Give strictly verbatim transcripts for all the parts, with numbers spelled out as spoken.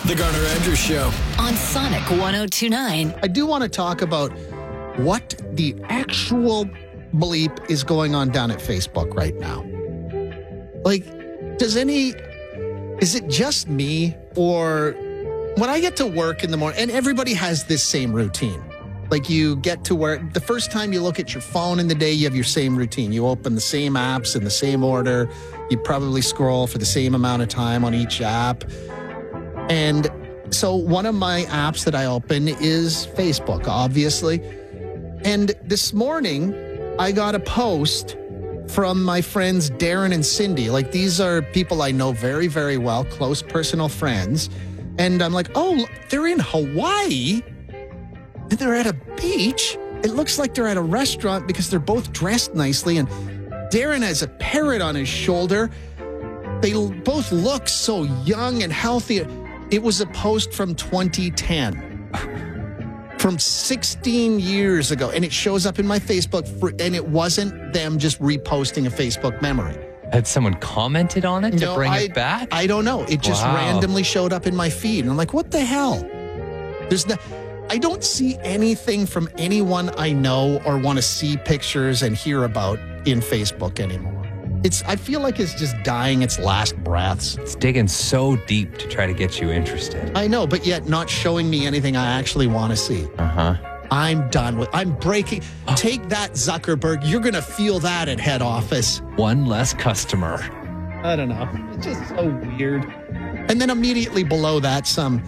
The Garner Andrews Show on Sonic one oh two point nine. I do want to talk about what the actual bleep is going on down at Facebook right now. Like, does any, is it just me, or when I get to work in the morning, and everybody has this same routine. Like, you get to work, the first time you look at your phone in the day, you have your same routine. You open the same apps in the same order. You probably scroll for the same amount of time on each app. And so one of my apps that I open is Facebook, obviously. And this morning, I got a post from my friends Darren and Cindy. Like, these are people I know very, very well, close personal friends. And I'm like, oh, they're in Hawaii. And they're at a beach. It looks like they're at a restaurant because they're both dressed nicely. And Darren has a parrot on his shoulder. They both look so young and healthy. It was a post from twenty ten, from sixteen years ago. And it shows up in my Facebook. For, and it wasn't them just reposting a Facebook memory. Had someone commented on it to no, bring I, it back? I don't know. It just Wow. randomly showed up in my feed. And I'm like, what the hell? There's no... I don't see anything from anyone I know or want to see pictures and hear about in Facebook anymore. It's. I feel like it's just dying its last breaths. It's digging so deep to try to get you interested. I know, but yet not showing me anything I actually want to see. Uh-huh. I'm done with. I'm breaking. Take that, Zuckerberg. You're going to feel that at head office. One less customer. I don't know. It's just so weird. And then immediately below that, some...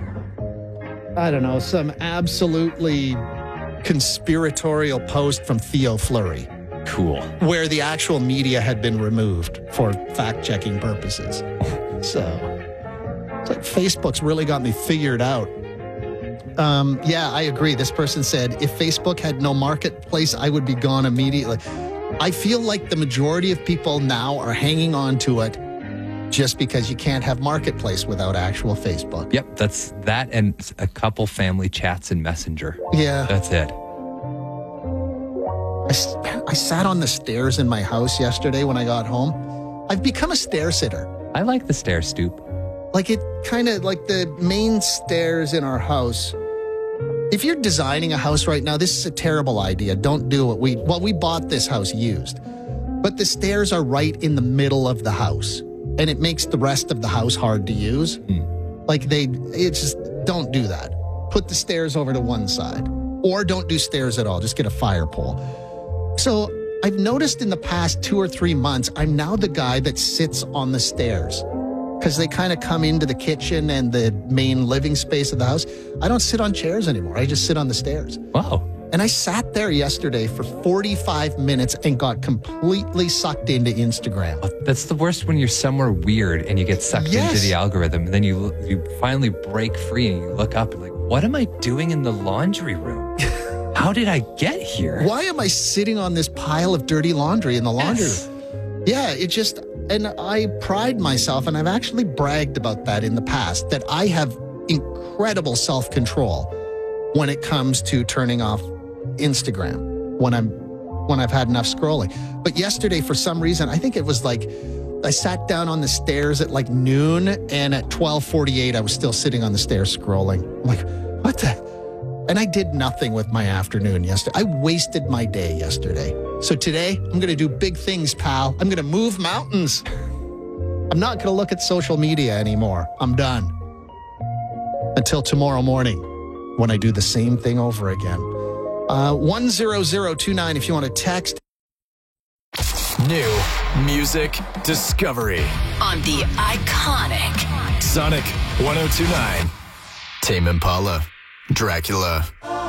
I don't know, some absolutely conspiratorial post from Theo Fleury. Cool. Where the actual media had been removed for fact-checking purposes. So, it's like Facebook's really got me figured out. Um, yeah, I agree. This person said, if Facebook had no marketplace, I would be gone immediately. I feel like the majority of people now are hanging on to it just because you can't have marketplace without actual Facebook. Yep, that's that and a couple family chats in Messenger. Yeah. That's it. I, I sat on the stairs in my house yesterday when I got home. I've become a stair sitter. I like the stair stoop. Like, it kind of, like the main stairs in our house. If you're designing a house right now, this is a terrible idea. Don't do it. We, well, we bought this house used. But the stairs are right in the middle of the house. And it makes the rest of the house hard to use. Mm. Like, they, it's just, don't do that. Put the stairs over to one side. Or don't do stairs at all. Just get a fire pole. So I've noticed in the past two or three months, I'm now the guy that sits on the stairs. Because they kind of come into the kitchen and the main living space of the house. I don't sit on chairs anymore. I just sit on the stairs. Wow. And I sat there yesterday for forty-five minutes and got completely sucked into Instagram. That's the worst when you're somewhere weird and you get sucked Yes. into the algorithm. And then you you finally break free and you look up and like, what am I doing in the laundry room? How did I get here? Why am I sitting on this pile of dirty laundry in the laundry Yes. room? Yeah, it just, and I pride myself, and I've actually bragged about that in the past, that I have incredible self-control when it comes to turning off Instagram when I'm when I've had enough scrolling. But yesterday, for some reason, I think it was like I sat down on the stairs at like noon, and at twelve forty-eight, I was still sitting on the stairs scrolling. I'm like, what the? And I did nothing with my afternoon yesterday. I wasted my day yesterday. So today, I'm going to do big things, pal. I'm going to move mountains. I'm not going to look at social media anymore. I'm done. Until tomorrow morning, when I do the same thing over again. Uh, one zero zero two nine if you want to text. New music discovery On the iconic Sonic one oh two point nine. Tame Impala, Dracula.